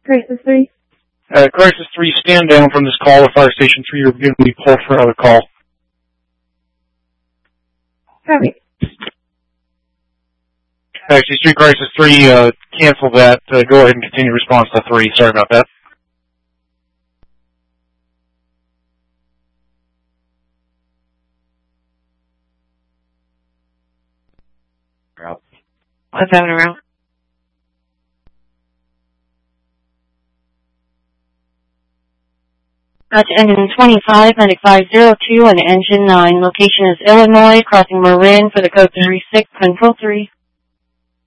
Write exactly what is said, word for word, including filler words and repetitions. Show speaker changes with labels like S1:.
S1: Crisis three.
S2: Uh, Crisis three, stand down from this call. Fire Station three, you're going to be pulled for another call.
S1: Copy.
S2: Actually, Street Crisis three, uh, cancel that. Uh, go ahead and continue response to three. Sorry about that.
S3: What's happening around?
S4: That's engine twenty-five, medic five zero two, and engine nine. Location is Illinois, crossing Marin for the code three six, control three.